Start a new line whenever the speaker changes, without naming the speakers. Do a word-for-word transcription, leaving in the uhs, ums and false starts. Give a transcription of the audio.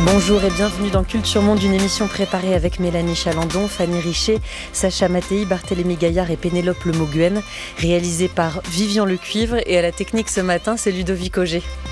Bonjour et bienvenue dans Culture Monde, une émission préparée avec Mélanie Chalandon, Fanny Richet, Sacha Mattei, Barthélémy Gaillard et Pénélope Le Mauguen, réalisée par Vivian Le Cuivre, et à la technique ce matin, c'est Ludovic Auger.